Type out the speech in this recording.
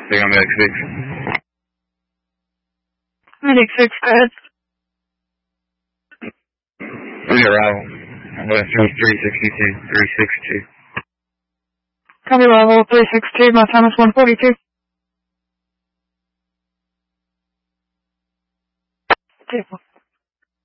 Big on Medic 6. Medic 6, go ahead. We got arrival. West 362. Copy arrival 362, my time is 1:42. Okay.